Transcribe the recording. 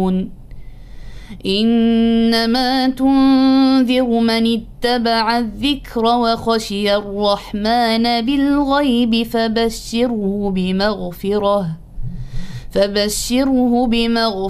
إنما تنذر من اتبع الذكر وخشي الرحمن بالغيب فبشره بمغفرة